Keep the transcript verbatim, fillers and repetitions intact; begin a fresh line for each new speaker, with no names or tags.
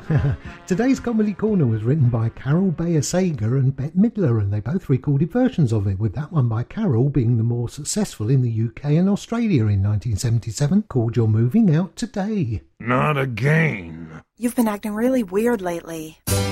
Today's Comedy Corner was written by Carol Bayer Sager and Bette Midler, and they both recorded versions of it, with that one by Carol being the more successful in the U K and Australia in nineteen seventy-seven, called You're Moving Out Today.
Not again.
You've been acting really weird lately.